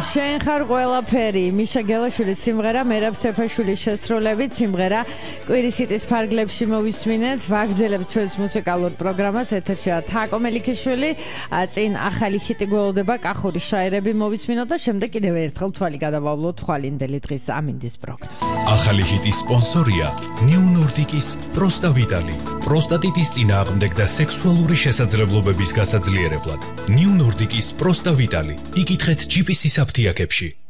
შენ ხარ ყველაფერი მიშა გელაშვილის სიმღერა მერაბ სეფაშვილის შესრულებით სიმღერა კვირის ჰიტის ფარგლებში მოვისმინეთ ვაგრძელებთ ჩვენს მუსიკალურ პროგრამას ეთერშია თაკო მელიქიშვილი წინ ახალი ჰიტი გველოდება კახური შაერები მოვისმინოთ და შემდეგ კიდევ ერთხელ თვალი გადავავლოთ ხვალინდელი დღის ამინდის პროგნოზს ახალი ჰიტის სპონსორია New Nordic-ის პროსტავიტალი პროსტატიტის წინააღმდეგ და სექსუალური შესაძლებლობების გასაძლიერებლად New Nordic-ის პროსტავიტალი იკითხეთ GPC-ის აფთიაქებში